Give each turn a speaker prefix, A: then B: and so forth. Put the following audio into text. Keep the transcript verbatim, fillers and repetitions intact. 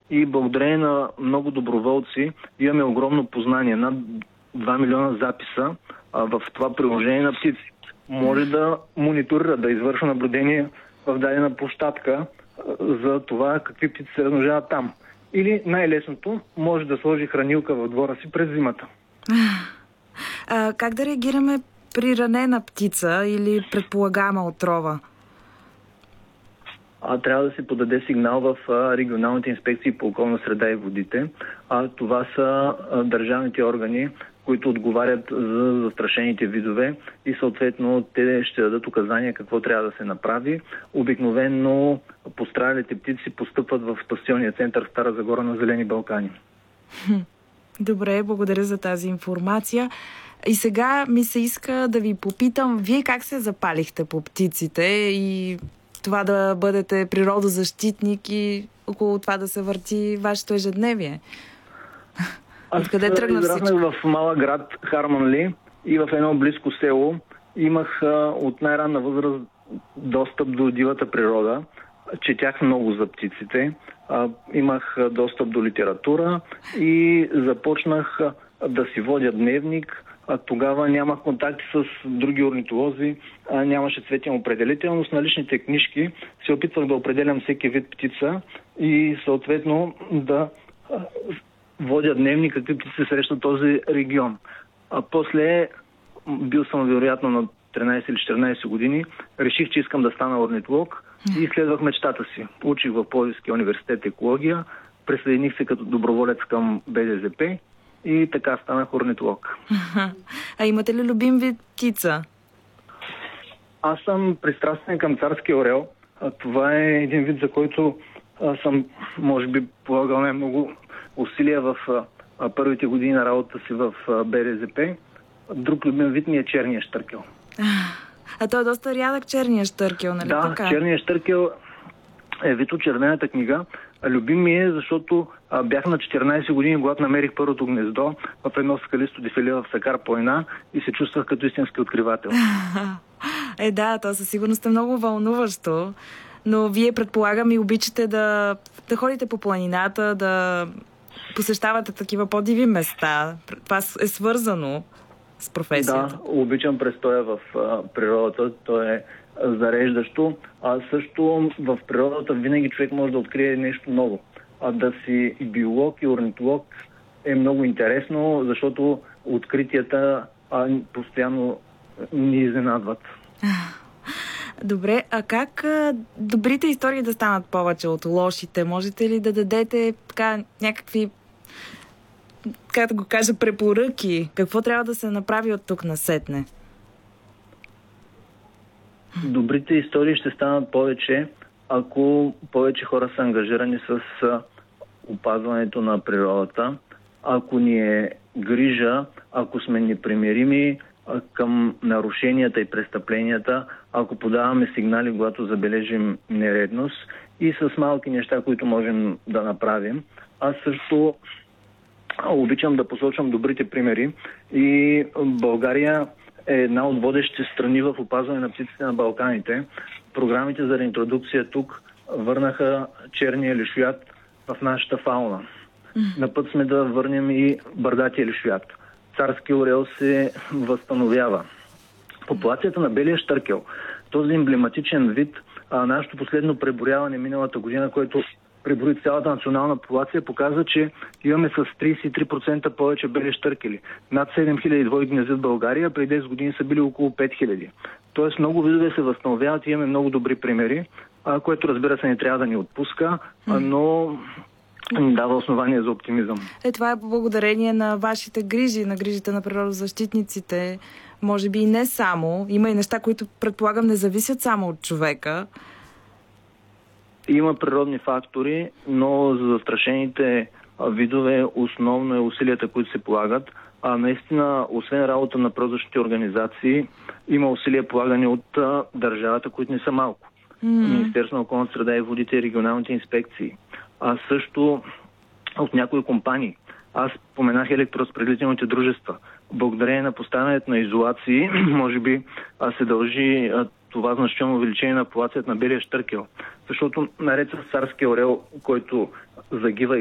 A: и благодарение на много доброволци имаме огромно познание. Над два милиона записа а, в това приложение на птици. Може да мониторира, да извършва наблюдение в дадена площадка за това какви птици се размножават там. Или най-лесното, може да сложи хранилка в двора си през зимата.
B: А, как да реагираме при ранена птица или предполагама отрова?
A: А, трябва да се подаде сигнал в а, регионалните инспекции по околна среда и водите. А, това са а, държавните органи, които отговарят за застрашените видове и съответно те ще дадат указания какво трябва да се направи. Обикновено пострадалите птици постъпват в спасителния център в Стара Загора на Зелени Балкани.
B: Добре, благодаря за тази информация. И сега ми се иска да ви попитам, вие как се запалихте по птиците и това да бъдете природозащитник и около това да се върти вашето ежедневие?
A: Аз
B: Откъде тръгна всичко?
A: израснах в малък град Харманли и в едно близко село. Имах а, от най-ранна възраст достъп до дивата природа. Четях много за птиците. А, имах а, достъп до литература и започнах а, да си водя дневник. А, тогава нямах контакти с други орнитолози, а, нямаше цветен определител, но с наличните книжки се опитвах да определям всеки вид птица и съответно да а, водя дневник какви птици се срещат този регион. А после, бил съм вероятно на тринайсет или четиринайсет години, реших, че искам да стана орнитолог и следвах мечтата си. Учих в Пловдивския университет екология, присъединих се като доброволец към Б Д З П и така станах орнитолог.
B: А имате ли любим вид птица?
A: Аз съм пристрастен към царския орел. А това е един вид, за който а, съм, може би, полагал най-много усилия в а, първите години на работа си в а, Б Д З П. Друг любим вид ми е черния щъркел.
B: А той е доста рядък, черния щъркел, нали
A: да,
B: така?
A: Да, черния щъркел е вид от червената книга. Любим ми е, защото а, бях на четиринайсет години, когато намерих първото гнездо в едно скалисто дефиле в Сакар планина и се чувствах като истински откривател.
B: Е, да, то със сигурност е много вълнуващо. Но вие, предполагам, и обичате да, да ходите по планината, да посещавате такива по-диви места. Това е свързано с професията.
A: Да, обичам престоя в а, природата. То е зареждащо. А също в природата винаги човек може да открие нещо ново. А да си и биолог, и орнитолог е много интересно, защото откритията а, постоянно ни изненадват.
B: Добре, а как а, добрите истории да станат повече от лошите? Можете ли да дадете така някакви, как да го кажа, препоръки? Какво трябва да се направи от тук насетне?
A: Добрите истории ще станат повече, ако повече хора са ангажирани с опазването на природата, ако ни е грижа, ако сме непримирими към нарушенията и престъпленията, ако подаваме сигнали, когато забележим нередност и с малки неща, които можем да направим. Аз също обичам да посочвам добрите примери и България е една от водещите страни в опазване на птиците на Балканите. Програмите за реинтродукция тук върнаха черния лешояд в нашата фауна. На път сме да върнем и бърдатия лешояд. Царски орел се възстановява. Популацията на белия щъркел, този емблематичен вид, а нашето последно преброяване миналата година, което преброи цялата национална популация, показва, че имаме с трийсет и три процента повече бели щъркели. Над седем хиляди двойки гнезда в България, преди десет години са били около пет хиляди. Тоест много видове се възстановяват и имаме много добри примери, а, което разбира се не трябва да ни отпуска, а, но ни дава основание за оптимизъм.
B: Е, това е благодарение на вашите грижи, на грижите на природозащитниците. Може би и не само. Има и неща, които предполагам не зависят само от човека.
A: Има природни фактори, но за застрашените видове основно е усилията, които се полагат. А наистина, освен работа на природозащитните организации, има усилия полагани от а, държавата, които не са малко. Mm-hmm. Министерството на околната среда и водите и регионалните инспекции. А също от някои компании. Аз споменах електроразпределителните дружества. Благодарение на поставянето на изолации, може би а, се дължи а, това значително увеличение на популацията на белия щъркел. Защото наред с царския орел, който загива